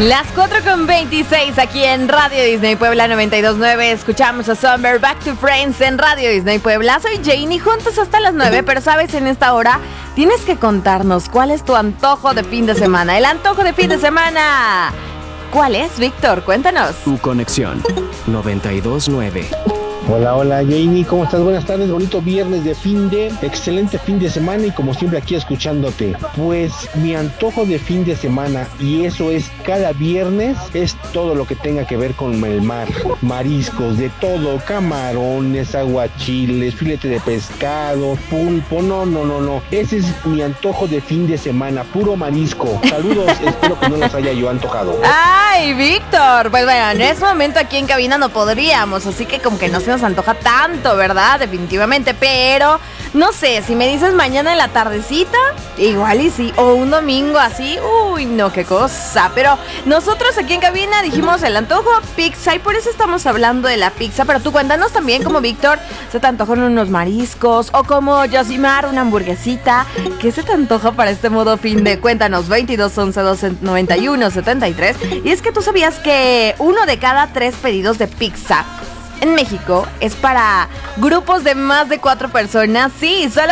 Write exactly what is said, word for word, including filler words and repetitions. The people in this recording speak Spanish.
Las cuatro con veintiséis aquí en Radio Disney Puebla noventa y dos punto nueve. Escuchamos a Summer Back to Friends en Radio Disney Puebla. Soy Jane y juntos hasta las nueve, pero sabes, en esta hora tienes que contarnos cuál es tu antojo de fin de semana. El antojo de fin de semana. ¿Cuál es, Víctor? Cuéntanos. Tu conexión noventa y dos punto nueve. Hola, hola Jamie, ¿cómo estás? Buenas tardes, bonito viernes de fin de, excelente fin de semana y como siempre aquí escuchándote. Pues mi antojo de fin de semana, y eso es cada viernes, es todo lo que tenga que ver con el mar, mariscos, de todo, camarones, aguachiles, filete de pescado, pulpo, no, no, no, no, ese es mi antojo de fin de semana, puro marisco. Saludos, espero que no los haya yo antojado. ¡Ay, Víctor! Pues bueno, en ese momento aquí en cabina no podríamos, así que como que no se nos antoja tanto, ¿verdad? Definitivamente, pero no sé, si me dices mañana en la tardecita, igual y sí, o un domingo así, uy, no, qué cosa. Pero nosotros aquí en cabina dijimos el antojo pizza y por eso estamos hablando de la pizza, pero tú cuéntanos también como Víctor, ¿se te antojan unos mariscos? O como Josimar, una hamburguesita, ¿qué se te antoja para este modo fin de? Cuéntanos, veintidós, once, doce, noventa y uno, setenta y tres. Y es que tú sabías que uno de cada tres pedidos de pizza en México es para grupos de más de cuatro personas. Sí, solo